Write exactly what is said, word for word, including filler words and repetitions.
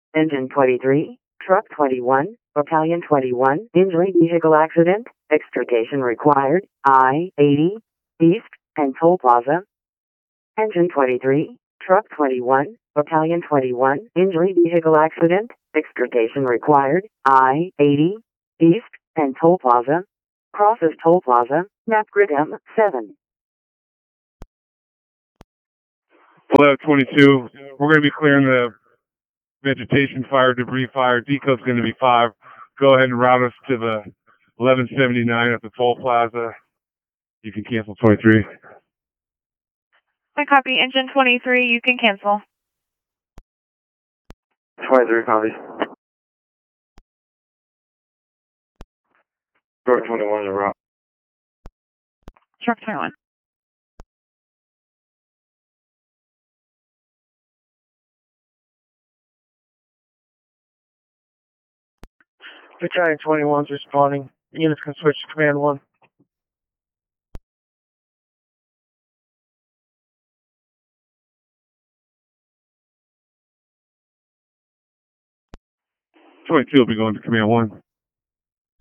Engine twenty-three, Truck twenty-one, Battalion twenty-one, injury vehicle accident, extrication required, I eighty, East, and Toll Plaza. Engine twenty-three, Truck twenty-one, Battalion twenty-one, injury vehicle accident, extrication required, I eighty, East, and Toll Plaza. Crosses Toll Plaza, map grid M seven. Hello, twenty-two. We're going to be clearing the vegetation fire, debris fire. Decode's going to be five. Go ahead and route us to the eleven seventy-nine at the Toll Plaza. You can cancel twenty-three. I copy. Engine twenty-three, you can cancel. twenty-three, copy. Truck twenty-one is a route. Truck twenty-one. Battalion twenty-one's responding. Units can switch to command one. twenty-two will be going to command one.